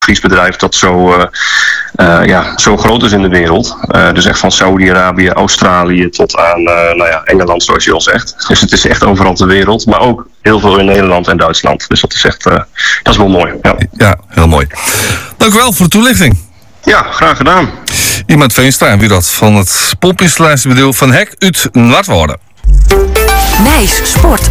vriesbedrijf dat zo groot is in de wereld. Dus echt van Saudi-Arabië, Australië tot aan Engeland, zoals je al zegt. Dus het is echt overal ter wereld, maar ook heel veel in Nederland en Duitsland. Dus dat is echt, dat is wel mooi. Ja, heel mooi. Dank u wel voor de toelichting. Ja, graag gedaan. Iemand Veenstra, wie dat van het pompinstallatiebedrijf Van Hek uit Naartwoorden. Nijs Sport